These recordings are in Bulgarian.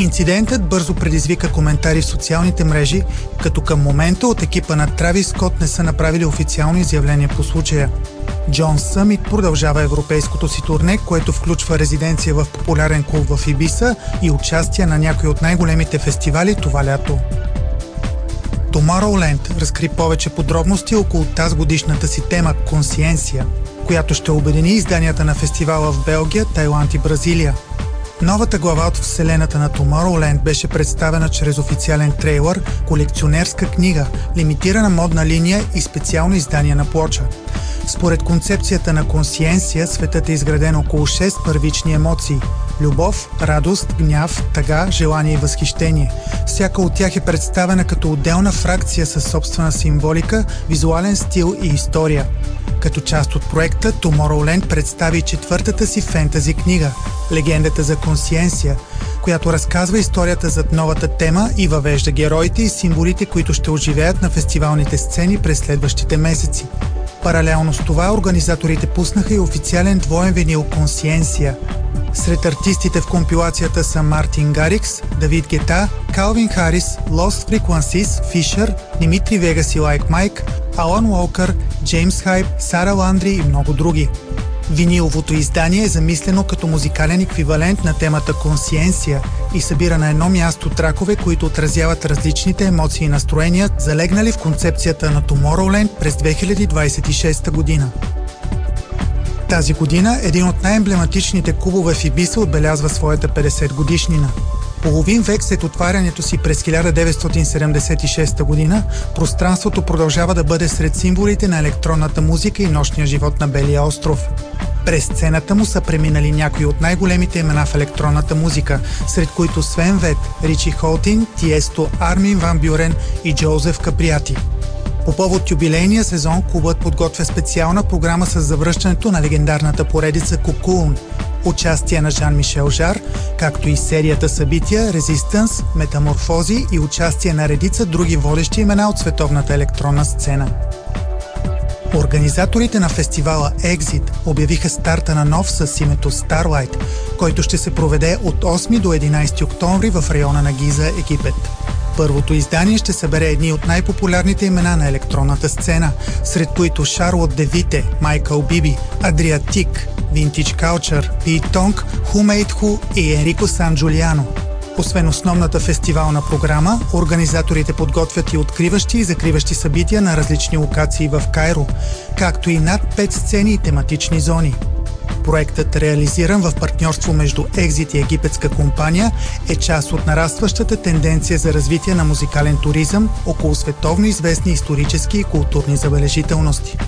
Инцидентът бързо предизвика коментари в социалните мрежи, като към момента от екипа на Травис Скот не са направили официално изявление по случая. Джон Съмит продължава европейското си турне, което включва резиденция в популярен клуб в Ибиса и участие на някои от най-големите фестивали това лято. Tomorrowland разкри повече подробности около тазгодишната си тема «Консиенция», която ще обедини изданията на фестивала в Белгия, Тайланд и Бразилия. Новата глава от вселената на Tomorrowland беше представена чрез официален трейлър, колекционерска книга, лимитирана модна линия и специално издание на плоча. Според концепцията на консиенция, светът е изграден около 6 първични емоции – любов, радост, гняв, тъга, желание и възхищение. Всяка от тях е представена като отделна фракция със собствена символика, визуален стил и история. Като част от проекта, Tomorrowland представи четвъртата си фентази книга «Легендата за консиенция», която разказва историята зад новата тема и въвежда героите и символите, които ще оживеят на фестивалните сцени през следващите месеци. Паралелно с това, организаторите пуснаха и официален двоен винил «Консиенция». Сред артистите в компилацията са Мартин Гарикс, Давид Гета, Калвин Харис, Lost Frequencies, Фишер, Димитри Вегас и Лайк Майк, Алан Уолкър, Джеймс Хайп, Сара Ландри и много други. Виниловото издание е замислено като музикален еквивалент на темата «Консиенция» и събира на едно място тракове, които отразяват различните емоции и настроения, залегнали в концепцията на Tomorrowland през 2026 година. Тази година един от най-емблематичните клубове в Ибиса отбелязва своята 50 годишнина. Половин век след отварянето си през 1976 година, пространството продължава да бъде сред символите на електронната музика и нощния живот на Белия остров. През сцената му са преминали някои от най-големите имена в електронната музика, сред които Свен Вет, Ричи Холтин, Тиесто, Армин Ван Бюрен и Джозеф Каприати. По повод юбилейния сезон клубът подготвя специална програма с завръщането на легендарната поредица Cocoon, участие на Жан-Мишел Жар, както и серията събития Резистънс, Метаморфози и участие на редица други водещи имена от световната електронна сцена. Организаторите на фестивала Exit обявиха старта на нов с името Starlight, който ще се проведе от 8 до 11 октомври в района на Гиза, Египет. Първото издание ще събере едни от най-популярните имена на електронната сцена, сред които Шарлот Девите, Майкъл Биби, Адриатик, Vintage Culture, Pete Tong, Who Made Who и Енрико Сан Джулиано. Освен основната фестивална програма, организаторите подготвят и откриващи и закриващи събития на различни локации в Кайро, както и над 5 сцени и тематични зони. Проектът, реализиран в партньорство между Exit и египетска компания, е част от нарастващата тенденция за развитие на музикален туризъм около световно известни исторически и културни забележителности.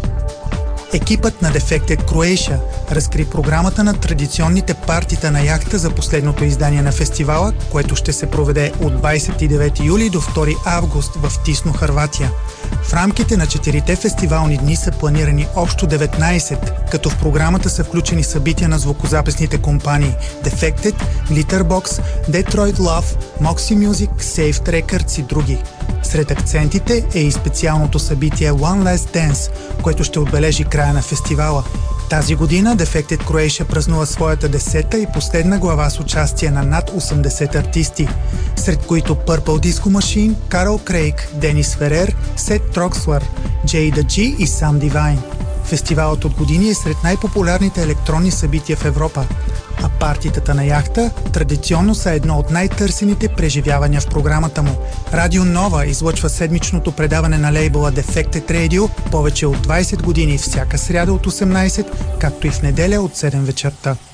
Екипът на Defected Croatia разкри програмата на традиционните партита на яхта за последното издание на фестивала, което ще се проведе от 29 юли до 2 август в Тисно, Хърватия. В рамките на 4-те фестивални дни са планирани общо 19, като в програмата са включени събития на звукозаписните компании Defected, Glitterbox, Detroit Love, Moxie Music, Saved Records и други. Сред акцентите е и специалното събитие One Last Dance, което ще отбележи края на фестивала. Тази година Defected Croatia празнува своята 10-та и последна глава с участие на над 80 артисти, сред които Purple Disco Machine, Карл Крейг, Денис Ферер, Сет Трокслър, Джей Да Джи и Сам Дивайн. Фестивалът от години е сред най-популярните електронни събития в Европа, а партитата на яхта традиционно са едно от най-търсените преживявания в програмата му. Радио Нова излъчва седмичното предаване на лейбъла Defected Radio повече от 20 години всяка сряда от 18, както и в неделя от 7 вечерта.